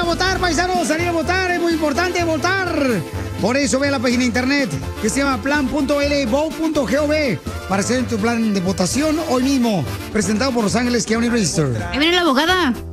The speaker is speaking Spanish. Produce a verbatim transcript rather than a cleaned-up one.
a votar, paisanos, salir a votar, es muy importante votar. Por eso ve a la página de internet que se llama plan punto l vote punto gov para hacer tu plan de votación hoy mismo, presentado por Los Ángeles County Register. Ahí viene la abogada.